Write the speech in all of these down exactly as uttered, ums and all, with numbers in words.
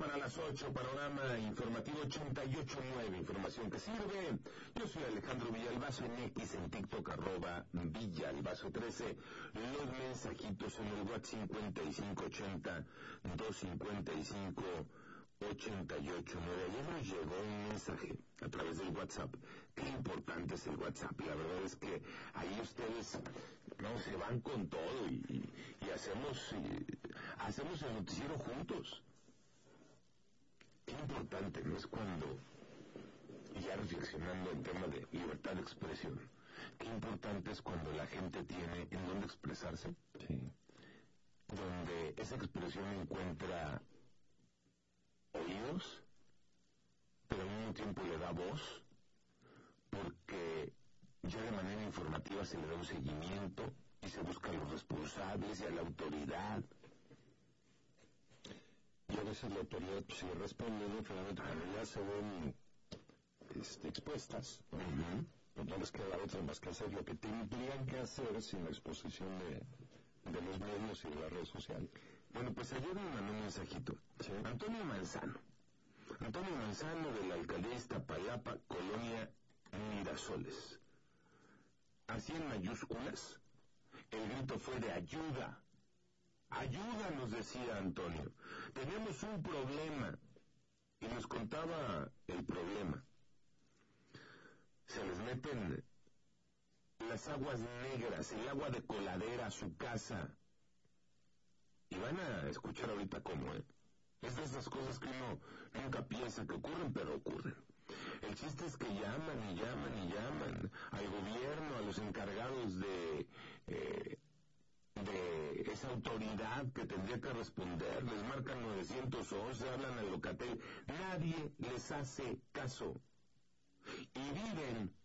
para las ocho, panorama informativo ochenta y ocho nueve, información que sirve. Yo soy Alejandro Villalbazo, en X, en TikTok, arroba Villalbazo trece. Los mensajitos en el WhatsApp cincuenta y cinco ochenta, doscientos cincuenta y cinco, ochenta y ocho nueve. Ayer nos llegó un mensaje a través del WhatsApp. Qué importante es el WhatsApp. La verdad es que ahí ustedes no se van con todo y, y, y hacemos y, hacemos el noticiero juntos. Qué importante, ¿no? Es cuando, y ya reflexionando en tema de libertad de expresión, qué importante es cuando la gente tiene en dónde expresarse, sí, donde esa expresión encuentra oídos, pero al mismo tiempo le da voz, porque ya de manera informativa se le da un seguimiento y se busca a los responsables y a la autoridad. Y a veces la autoridad, pues, si responde, ¿no? Finalmente, cuando ya se ven este, expuestas, uh-huh, pues no les queda otra más que hacer lo que tendrían que hacer sin la exposición de, de los medios y de las redes sociales. Bueno, pues ayer me mandó un mensajito. ¿Sí? Antonio Manzano. Antonio Manzano, de la alcaldía de Iztapalapa, colonia Mirasoles. Así en mayúsculas, el grito fue de ayuda. Ayuda, nos decía Antonio. Tenemos un problema. Y nos contaba el problema. Se les meten las aguas negras, el agua de coladera a su casa. Y van a escuchar ahorita cómo, ¿eh? Es de esas cosas que uno nunca piensa que ocurren, pero ocurren. El chiste es que llaman y llaman y llaman al gobierno, a los encargados de... Eh, de esa autoridad que tendría que responder, les marcan novecientos once, hablan al Locatel, nadie les hace caso, y viven,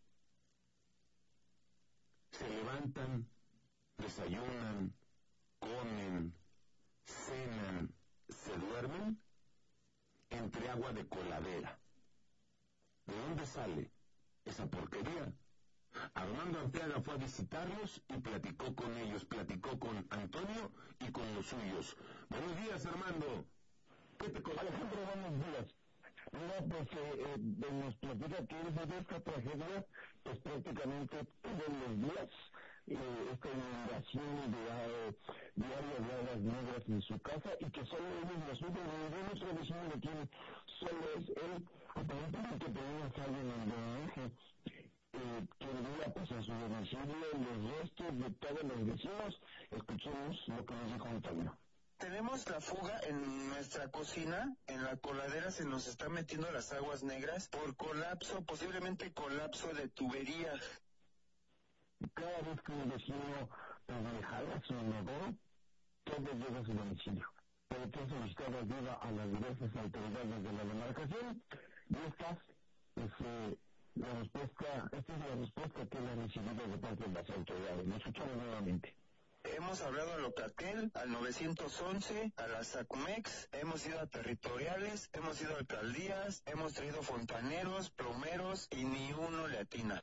se levantan, desayunan, comen, cenan, se duermen entre agua de coladera. ¿De dónde sale esa porquería? Armando Arteaga fue a visitarlos y platicó con ellos, platicó con Antonio y con los suyos. Buenos días, Armando. ¿Qué te contó? Alejandro, buenos días. No, pues eh, eh, nos platica que es de esta tragedia, pues prácticamente todos los días, eh, esta inundación de eh, diaria de aguas negras en su casa, y que solo ellos lo suben, ningún otro vecino lo tiene, solo es él, aparentemente por una falla en el drenaje. Eh, que vivía pues en su domicilio, los restos de todos los vecinos. Escuchemos lo que nos dijo Antonio. Tenemos la fuga en nuestra cocina, en la coladera se nos están metiendo las aguas negras por colapso, posiblemente colapso de tubería. Cada vez que un vecino pues, le jala su inodoro, todo llega a su domicilio. Pero que solicitar ayuda a las diversas autoridades de la demarcación, y estas, pues, eh, la respuesta, esta es la respuesta que él ha recibido de parte de las autoridades. Lo escuchamos nuevamente. Hemos hablado a Locatel, al novecientos once, a las SACUMEX, hemos ido a territoriales, hemos ido a alcaldías, hemos traído fontaneros, plomeros y ni uno le atina.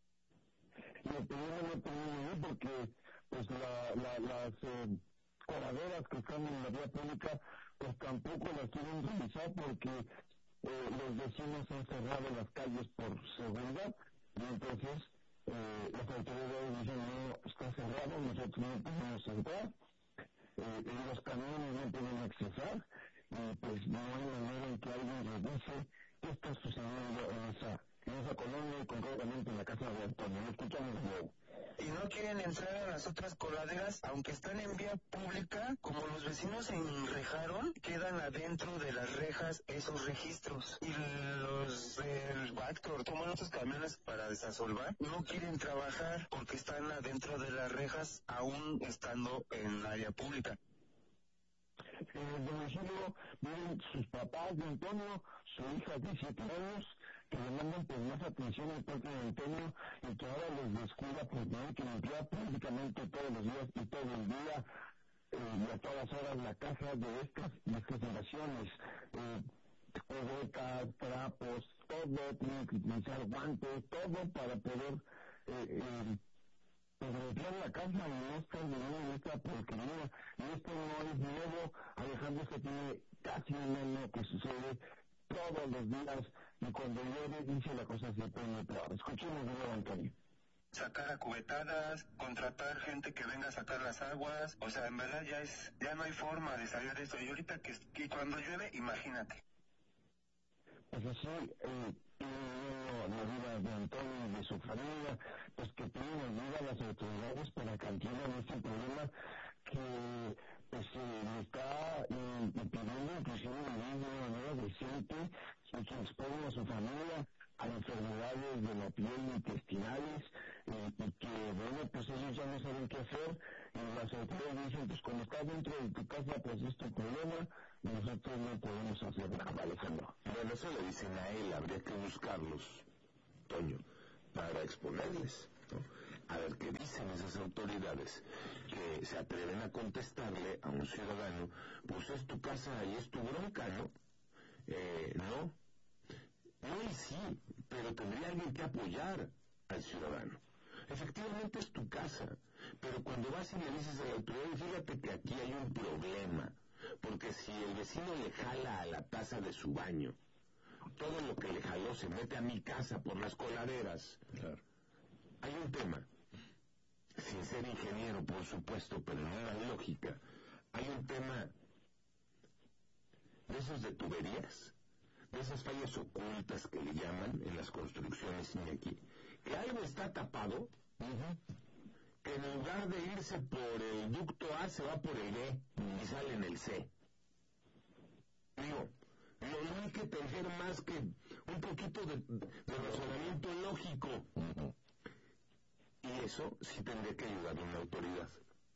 Y el problema no termina ahí porque pues la, la, las eh, coladeras que están en la vía pública pues tampoco las quieren realizar porque Eh, los vecinos han cerrado las calles por seguridad, y entonces eh, las autoridades dicen no, está cerrado, nosotros no podemos entrar, eh, los camiones no pueden accesar, y pues no hay manera en que alguien revise qué está sucediendo en esa, en esa colonia y concretamente en la casa de Antonio. Lo escuchamos de nuevo. Y no quieren entrar a las otras coladeras, aunque están en vía pública, como los vecinos se enrejaron, quedan adentro de las rejas esos registros. Y los del Bactor toman otros camiones para desasolvar, no quieren trabajar porque están adentro de las rejas, aún estando en área pública. En el domicilio viven sus papás de Antonio, su hija de siete años, que demandan pues más atención al parte de Antonio y que ahora les descuida por tener que limpiar prácticamente todos los días y todo el día eh, y a todas horas la casa de estas, de estas generaciones. Eh, juguetas, trapos, todo, tienen que utilizar guantes, todo para poder eh, eh, limpiar la casa y no estar viviendo en esta porquería. Y esto no es nuevo, Alejandro, se tiene casi un año que sucede todos los días, y cuando llueve dice la cosa se pone peor. Escuchemos de nuevo, Antonio. Sacar a cubetadas, contratar gente que venga a sacar las aguas, o sea, en verdad ya es, ya no hay forma de salir de esto. Y ahorita que, que cuando llueve, imagínate. Pues así, eh, la vida de Antonio y de su familia, pues que piden ayuda a las autoridades para que atiendan este problema que pues eh, le está eh, impidiendo inclusive vivir de una manera decente y que expone a su familia a enfermedades de la piel intestinales, eh, y que bueno, pues ellos ya no saben qué hacer, y las autoridades dicen, pues como estás dentro de tu casa, pues es tu problema, y nosotros no podemos hacer nada, Alejandro. Bueno, eso le dicen a él, habría que buscarlos, Toño, para exponerles, ¿no? A ver qué dicen esas autoridades que se atreven a contestarle a un ciudadano, pues es tu casa y es tu bronca, ¿no? Eh, no, no y sí, pero tendría alguien que apoyar al ciudadano. Efectivamente es tu casa, pero cuando vas y le dices a la autoridad, fíjate que aquí hay un problema, porque si el vecino le jala a la taza de su baño, todo lo que le jaló se mete a mi casa por las coladeras. Claro. Hay un tema, sin ser ingeniero, por supuesto, pero no la lógica. Hay un tema de esos de tuberías, de esas fallas ocultas que le llaman en las construcciones Iñaki, que algo está tapado, uh-huh, que en lugar de irse por el ducto A se va por el B y sale en el C. Digo, no, no hay que tener más que un poquito de, de razonamiento lógico. Uh-huh. Y eso sí tendría que ayudar a una autoridad.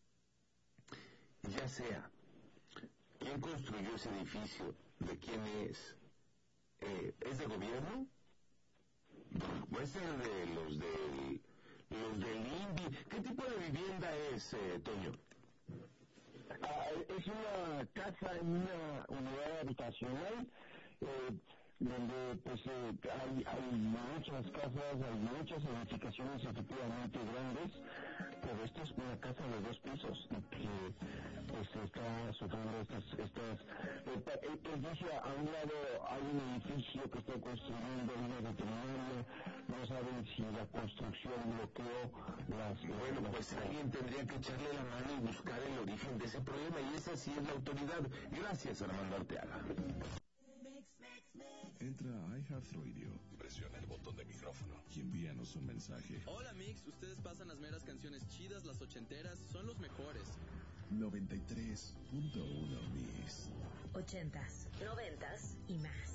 Ya sea, ¿quién construyó ese edificio? ¿De quién es? Eh, ¿Es de gobierno? ¿Puede ser de los del, los del I N V I? ¿Qué tipo de vivienda es, eh, Toño? Ah, es una casa en una unidad habitacional, eh, donde pues eh, hay, hay muchas casas, hay muchas edificaciones efectivamente grandes, pero esta es una casa de dos pisos que pues está sufriendo estas, estas eh, él, él dice, a un lado hay un edificio que está construyendo una veterinaria, no saben si la construcción bloqueó las... Bueno, las, pues alguien tendría que echarle la mano y buscar el origen de ese problema, y esa sí es la autoridad. Gracias, Armando Arteaga. Entra a iHeartRadio, presiona el botón de micrófono y envíanos un mensaje. Hola Mix, ustedes pasan las meras canciones chidas, las ochenteras, son los mejores. noventa y tres punto uno Mix. Ochentas, noventas y más.